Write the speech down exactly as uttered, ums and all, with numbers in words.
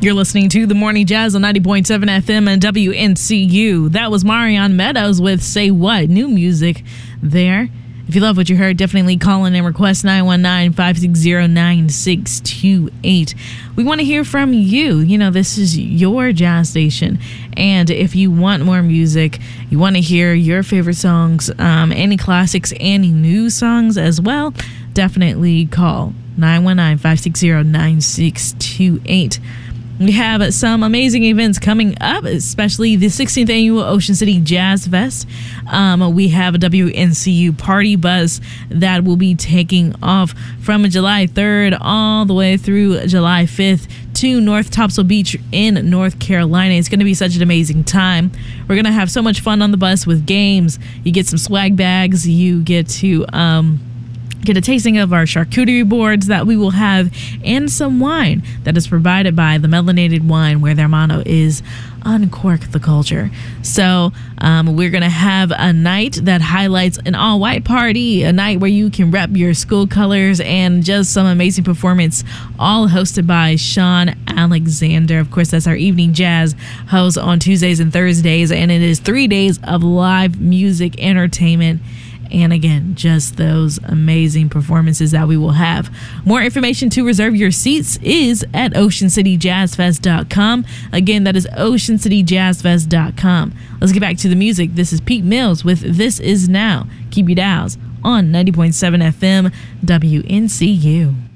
You're listening to The Morning Jazz on ninety point seven F M and W N C U. That was Marion Meadows with Say What, new music there. If you love what you heard, definitely call in and request nine one nine, five six zero, nine six two eight. We want to hear from you. You know, this is your jazz station. And if you want more music, you want to hear your favorite songs, um, any classics, any new songs as well, definitely call nine one nine, five six zero, nine six two eight. We have some amazing events coming up, especially the sixteenth Annual Ocean City Jazz Fest. Um, we have a W N C U party bus that will be taking off from July third all the way through July fifth to North Topsail Beach in North Carolina. It's going to be such an amazing time. We're going to have so much fun on the bus with games. You get some swag bags. You get to... Um, Get a tasting of our charcuterie boards that we will have, and some wine that is provided by the Melanated Wine, where their motto is uncork the culture. So um, we're going to have a night that highlights an all-white party, a night where you can rep your school colors, and just some amazing performance, all hosted by Sean Alexander. Of course, that's our evening jazz host on Tuesdays and Thursdays, and it is three days of live music entertainment. And again, just those amazing performances that we will have. More information to reserve your seats is at ocean city jazz fest dot com. Again, that is ocean city jazz fest dot com. Let's get back to the music. This is Pete Mills with This Is Now. Keep your dials on ninety point seven F M W N C U.